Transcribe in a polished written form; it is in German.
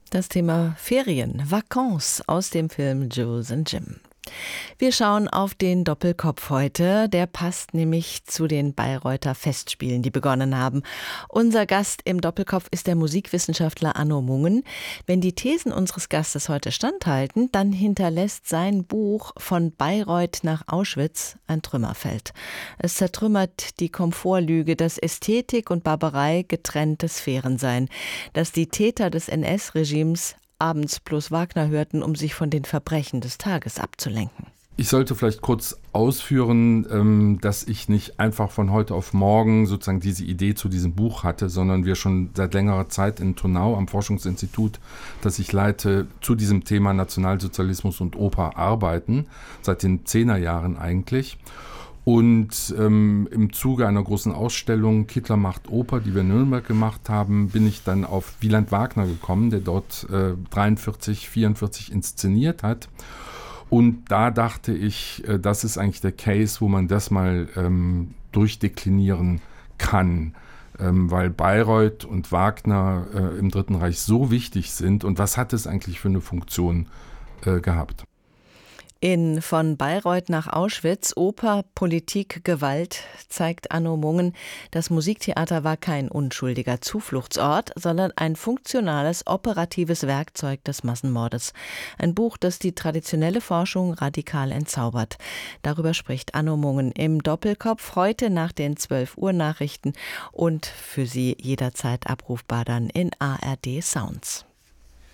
Das Thema Ferien, Vacances aus dem Film Jules and Jim. Wir schauen auf den Doppelkopf heute. Der passt nämlich zu den Bayreuther Festspielen, die begonnen haben. Unser Gast im Doppelkopf ist der Musikwissenschaftler Anno Mungen. Wenn die Thesen unseres Gastes heute standhalten, dann hinterlässt sein Buch Von Bayreuth nach Auschwitz ein Trümmerfeld. Es zertrümmert die Komfortlüge, dass Ästhetik und Barbarei getrennte Sphären seien, dass die Täter des NS-Regimes abends bloß Wagner hörten, um sich von den Verbrechen des Tages abzulenken. Ich sollte vielleicht kurz ausführen, dass ich nicht einfach von heute auf morgen sozusagen diese Idee zu diesem Buch hatte, sondern wir schon seit längerer Zeit in Turnau am Forschungsinstitut, das ich leite, zu diesem Thema Nationalsozialismus und Oper arbeiten, seit den 10er Jahren eigentlich. Und im Zuge einer großen Ausstellung Hitler macht Oper, die wir in Nürnberg gemacht haben, bin ich dann auf Wieland Wagner gekommen, der dort 43, 44 inszeniert hat. Und da dachte ich, das ist eigentlich der Case, wo man das mal durchdeklinieren kann, weil Bayreuth und Wagner im Dritten Reich so wichtig sind. Und was hat es eigentlich für eine Funktion gehabt? In Von Bayreuth nach Auschwitz, Oper, Politik, Gewalt, zeigt Anno Mungen, das Musiktheater war kein unschuldiger Zufluchtsort, sondern ein funktionales, operatives Werkzeug des Massenmordes. Ein Buch, das die traditionelle Forschung radikal entzaubert. Darüber spricht Anno Mungen im Doppelkopf heute nach den 12 Uhr Nachrichten und für Sie jederzeit abrufbar dann in ARD Sounds.